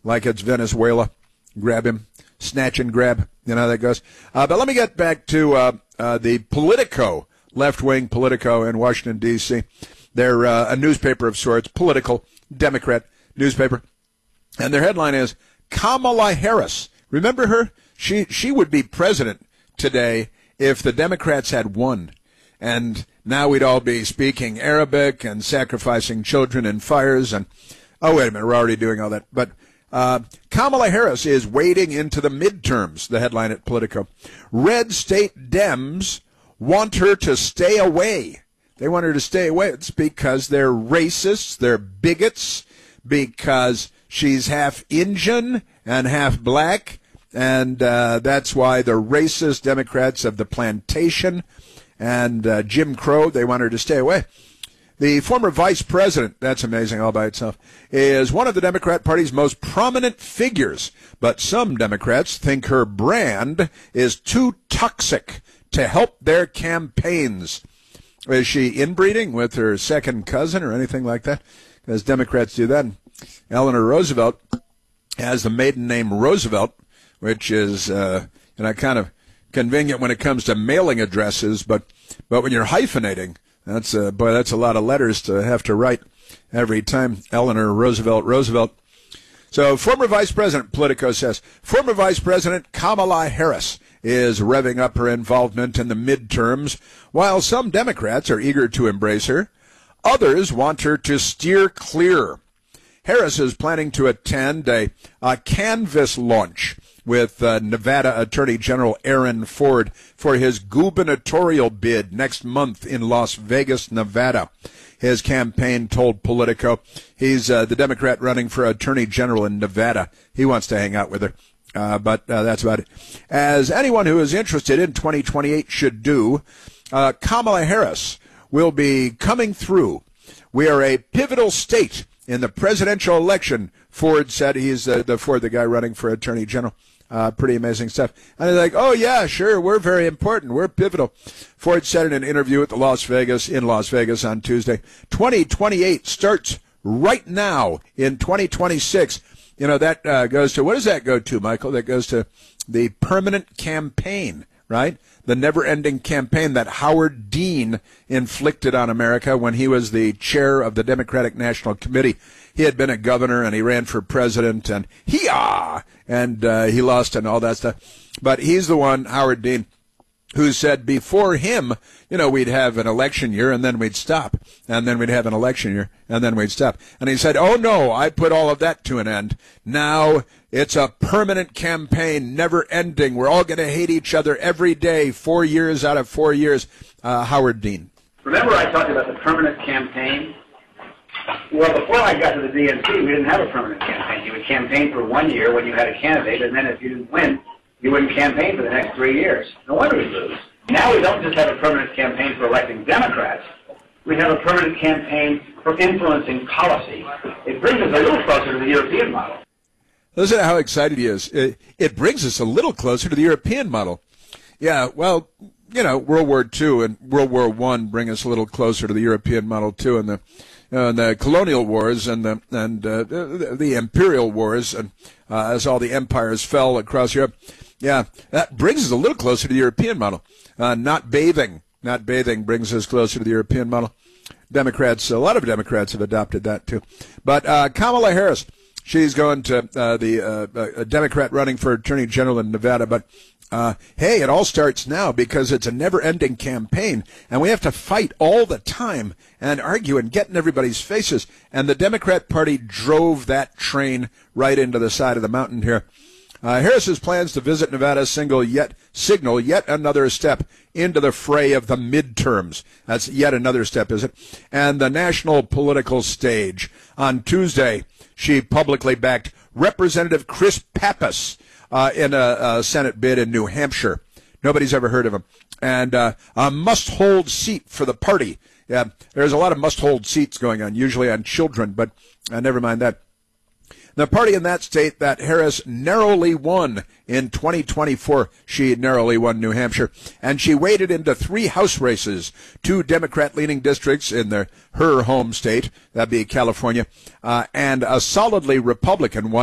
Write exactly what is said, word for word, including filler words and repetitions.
like it's Venezuela. Grab him, snatch and grab. You know how that goes. Uh, but let me get back to uh, uh, the Politico, left-wing Politico in Washington, D C They're uh, a newspaper of sorts, political, Democrat newspaper. And their headline is, Kamala Harris. Remember her? She she would be president today if the Democrats had won. And now we'd all be speaking Arabic and sacrificing children in fires. And, oh, wait a minute, we're already doing all that. But uh, Kamala Harris is wading into the midterms, the headline at Politico. Red state Dems want her to stay away. They want her to stay away. It's because they're racists, they're bigots, because she's half Indian and half black, and uh, that's why the racist Democrats of the plantation and uh, Jim Crow, they want her to stay away. The former vice president, that's amazing all by itself, is one of the Democrat Party's most prominent figures, but some Democrats think her brand is too toxic to help their campaigns. Is she inbreeding with her second cousin or anything like that? Because Democrats do that. Eleanor Roosevelt has the maiden name Roosevelt, which is uh, you know, kind of convenient when it comes to mailing addresses, but but when you're hyphenating, that's a, boy, that's a lot of letters to have to write every time. Eleanor Roosevelt, Roosevelt. So former Vice President, Politico says, former Vice President Kamala Harris is revving up her involvement in the midterms, while some Democrats are eager to embrace her. Others want her to steer clear. Harris is planning to attend a, a canvas launch with uh, Nevada Attorney General Aaron Ford for his gubernatorial bid next month in Las Vegas, Nevada. His campaign told Politico he's uh, the Democrat running for Attorney General in Nevada. He wants to hang out with her. Uh, but uh, that's about it. As anyone who is interested in twenty twenty-eight should do, uh, Kamala Harris will be coming through. We are a pivotal state in the presidential election, Ford said. He's uh, the Ford, the guy running for Attorney General. Uh, pretty amazing stuff. And they're like, oh, yeah, sure, we're very important. We're pivotal. Ford said in an interview at the Las Vegas, in Las Vegas on Tuesday, twenty twenty-eight starts right now in twenty twenty-six. You know, that uh, goes to, what does that go to, Michael? That goes to the permanent campaign, right? The never-ending campaign that Howard Dean inflicted on America when he was the chair of the Democratic National Committee. He had been a governor, and he ran for president, and hee-ah, and uh, he lost and all that stuff. But he's the one, Howard Dean, who said before him, you know, we'd have an election year, and then we'd stop, and then we'd have an election year, and then we'd stop. And he said, oh, no, I put all of that to an end. Now it's a permanent campaign, never ending. We're all going to hate each other every day, four years out of four years. Uh, Howard Dean. Remember I talked about the permanent campaign? Well, before I got to the D N C, we didn't have a permanent campaign. You would campaign for one year when you had a candidate, and then if you didn't win, you wouldn't campaign for the next three years. No wonder we lose. Now we don't just have a permanent campaign for electing Democrats. We have a permanent campaign for influencing policy. It brings us a little closer to the European model. Listen to how excited he is. It, it brings us a little closer to the European model. Yeah, well, you know, World War Two and World War One bring us a little closer to the European model, too, and the uh, the colonial wars and the and uh, the, the imperial wars, and uh, as all the empires fell across Europe. Yeah, that brings us a little closer to the European model. Uh, not bathing, not bathing brings us closer to the European model. Democrats, a lot of Democrats have adopted that, too. But uh, Kamala Harris, she's going to uh, the uh, a Democrat running for Attorney General in Nevada. But, uh, hey, it all starts now because it's a never-ending campaign, and we have to fight all the time and argue and get in everybody's faces. And the Democrat Party drove that train right into the side of the mountain here. Uh, Harris's plans to visit Nevada single yet, signal yet another step into the fray of the midterms. That's yet another step, is it? And the national political stage. On Tuesday, she publicly backed Representative Chris Pappas uh, in a, a Senate bid in New Hampshire. Nobody's ever heard of him. And uh, a must-hold seat for the party. Yeah, there's a lot of must-hold seats going on, usually on children, but uh, never mind that. The party in that state that Harris narrowly won in twenty twenty-four, she narrowly won New Hampshire, and she waded into three House races, two Democrat-leaning districts in their, her home state, that'd be California, uh, and a solidly Republican one